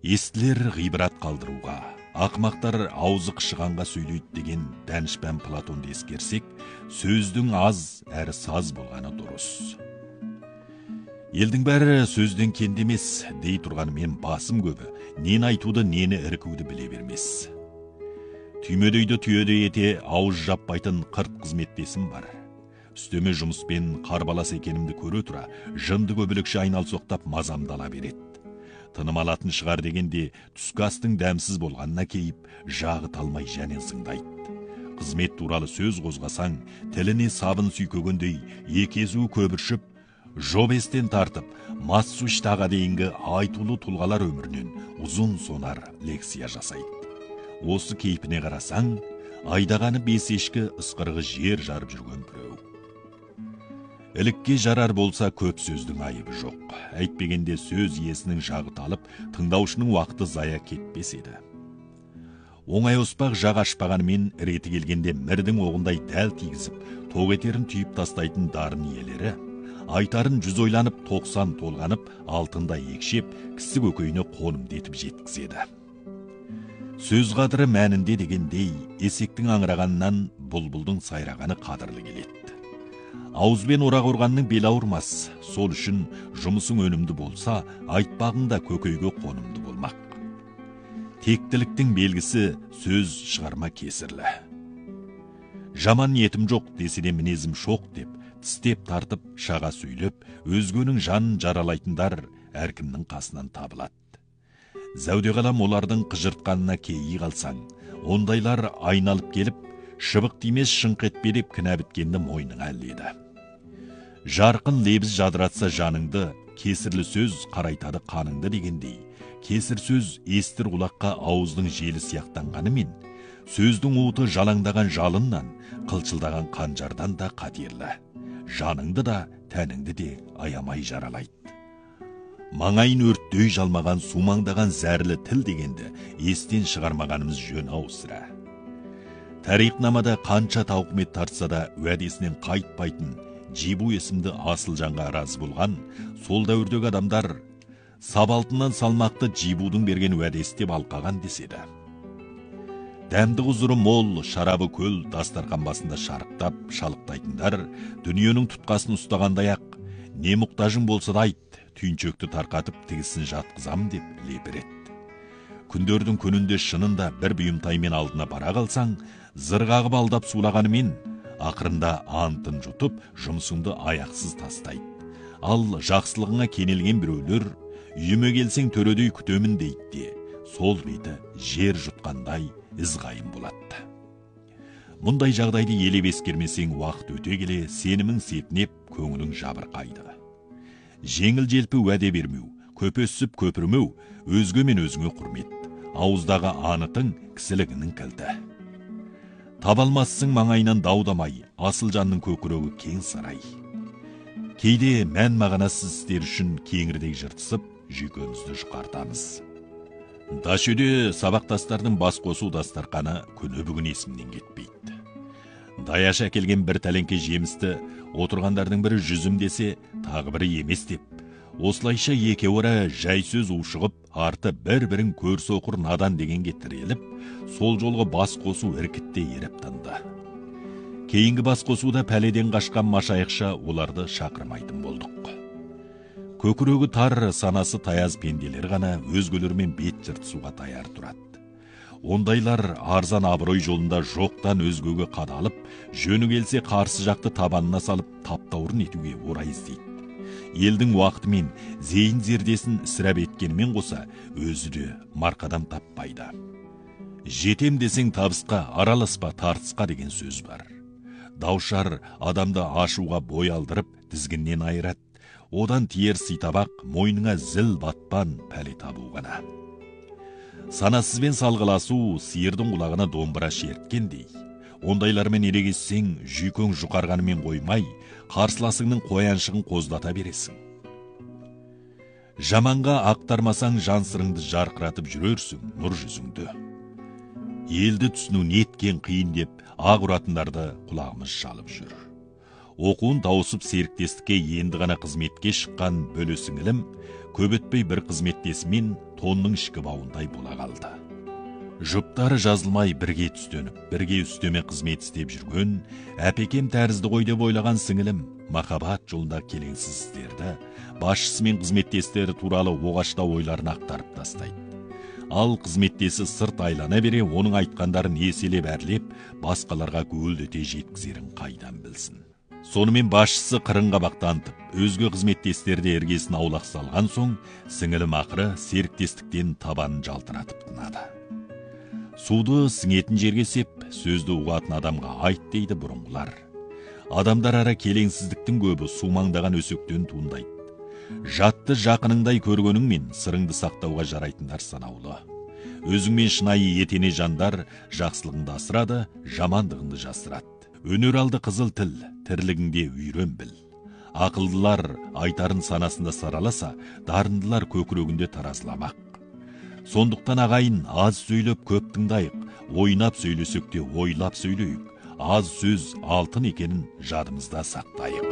Естілер ғибрат қалдыруға, ақмақтар аузы қышығанға сөйлейді деген Дәнішпан Платонды ескерсек, сөздің аз әрі саз болғаны дұрыс. Елдің бәрі сөзден кенде емес, дей тұрғанымен басым көбі, нені айтуды, нені іркуді біле бермес. Түймедейді түйеде ете ауыз жаппайтын 40 қызметтесім бар. Үстеме жұмыспен қарбалас екенімді көре тұра, жынды көбілікші айналсоқтап мазамдала береді. Тыным алатын шығар дегенде түскі астың дәмсіз болғанына кейіп, жағы талмай және зыңдайды. Қызмет туралы сөз қозғасаң, тіліне сабын сүйкөгендей, екезу көбіршіп, жобестен тартып, массуштаға дейінгі айтулы тұлғалар өмірінен ұзын сонар лекция жасайды. Осы кейпіне қарасаң, айдағаны 5 ешкі ысқырығы жер жарып жүрген біреу. Ілікке жарар болса көп сөздің айыбы жоқ. Әйтпегенде сөз иесінің жағы талып, тыңдаушының уақыты зая кетпес еді. Оңай оспақ жақ ашпағанымен реті келгенде мірдің оғындай дәл тигізіп, тоқ етерін түйіп тастайтын дарын иелері, айтарын 100 ойланып 90 толғанып, алтында екшеп, кісі көкейіне қонымды етіп жеткізеді. Сөз қадірі мәнінде дегендей, есектің аңырағаннан бұлбұлдың сайрағаны қадірлі келеді. Ауызбен орақ ұрғанның бел ауырмас, сол үшін жұмысың өнімді болса, айтпағың да көкейге қонымды болмақ. Тектіліктің белгісі сөз шығарма кесірлі. Жаман ниетім жоқ десе де мінезім шоқ деп, тістеп тартып, шаға сөйлеп, өзгенің жанын жаралайтындар әркімнің қасынан табылады. Зәуде қалам олардың қыжыртқанына кейі қалсаң, ондайлар айналып келіп, шыбық тимес шыңқ етпелеп кінә біткенді мойныңа іледі. Жарқын лебіз жадыратса жаныңды, кесірлі сөз қарайтады қаныңды дегендей, кесір сөз естір құлаққа ауыздың желі сияқтанғанымен, сөздің уыты жалаңдаған жалыннан, қылшылдаған қанжардан да қатерлі. Жаныңды да, тәніңді де аямай жаралайды. Маңайын өрттей жалмаған, сумаңдаған зәрлі тіл дегенді естен шығармағанымыз жөн аусыра. Тарихнамада қанша тауқымет тартса да уәдесінен қайтпайтын Жибу есімді асыл жанға разы болған сол дәуірдегі адамдар сабалтынан салмақты Жибудың берген уәдесі деп алқаған деседі. Дәмді құзыры мол, шарабы көл, дастарқан басында шарықтап, шалықтайтындар дүниенің тұтқасын ұстағандай-ақ, не мұқтажың болса да айт, түйіншекті тарқатып тігісін жатқызам деп лепірет. Күндердің күнінде шынында бір бұйымтаймен алдына бара қалсаң, зырғағып алдап сулағанымен, ақырында антын жұтып, жұмысыңды аяқсыз тастайды. Ал жақсылығыңа кенелген біреулер, үйіме келсең төредей күтемін дейді, сол беті жер жұтқандай ізғайым болады. Мұндай жағдайды елеп ескермесең, уақыт өте келе сенімің сетінеп, көңілің жабырқайды. Жеңіл желпі уәде бермеу, көпесіп көпірмеу, өзге мен өзіңе құрмет, ауыздағы анытың кісілігінің кілті. Табалмассың маңайынан даудамай, асыл жанның көкірегі кең сарай. Кейде мән мағанасыз істер үшін кеңірдей жыртысып, жүйкемізді жұқартамыз. Дашөде сабақтастардың бас қосу дастарқаны күні бүгін есімнен кетпейді. Даяш әкелген бір тәленке жемісті отырғандардың бірі жүзім десе, тағы бірі емес деп, осылайша екеуара жай сөз ушығып, арты бір-бірін көрсі оқыр надан дегенге тіреліп, сол жолғы бас қосу іркітте еріп тынды. Кейінгі бас қосуда пәледен қашқан машайықша оларды шақырмайтын болдық. Көкірегі тар, санасы таяз пенделер ғана өзгелермен бет жыртысуға таяр тұрады. Ондайлар арзан абырой жолында жоқтан өзгеге қадалып, жөні келсе қарсы жақты табанына салып таптаурын етуге орай іздейді. Елдің уақытымен зейін зердесін сірәп еткенімен қоса, өзі де марқадан таппайды. Жетем десең табысқа, араласпа тартысқа деген сөз бар. Даушар адамды ашуға бой алдырып, тізгіннен айырады. Одан тиер ситабақ, мойныңа зіл батпан пәле табу ғана. Санасызбен салғыласу сиырдың құлағына домбыра шерткендей. Ондайлармен ерегессең, жүйкөң жұқарғанымен қоймай, қарсыласыңның қояншығын қоздата бересің. Жаманға ақтармасаң жан сырыңды жарқыратып жүрерсің нұр жүзіңді. Елді түсіну неткен қиын деп, ақ ұратындарды құлағымыз шалып жүр. Оқуын тауысып серіктестікке енді ғана қызметке шыққан бөлі сіңілім, көп өтпей бір қызметтесімен тонның ішкі бауындай бола қалды. Жұптары жазылмай бірге түстеніп, бірге үстеме қызмет істеп жүрген, әпекем тәрізді ғой деп ойлаған сіңілім, махаббат жолында келеңсіз істерді, басшысы мен қызметтестері туралы оғашта ойларын ақтарып тастайды. Ал қызметтесі сырт айлана бере, оның айтқандарын еселеп әрлеп, басқаларға гүлдете жеткізерін қайдан білсін. Сонымен басшысы қырын қабақ танытып, өзге қызметтестерді ергесін аулақ салған соң, сіңілім ақыры серіктестіктен табанын жалтыратып тынады. Суды сіңетін жерге сеп, сөзді ұғатын адамға айт дейді бұрынғылар. Адамдар ара келеңсіздіктің көбі сумаңдаған өсектен туындайды. Жатты жақыныңдай көргеніңмен сырыңды сақтауға жарайтындар санаулы. Өзіңмен шынайы етене жандар жақсылығыңды асырады, жамандығыңды жасырады. Өнер алды қызыл тіл, тірлігіңде үйрен біл. Ақылдылар айтарын санасында сараласа, дарындылар көкірегінде таразыламақ. Сондықтан ағайын, аз сөйлеп көп тыңдайық, ойнап сөйлесек те ойлап сөйлейік. Аз сөз алтын екенін жадымызда сақтайық.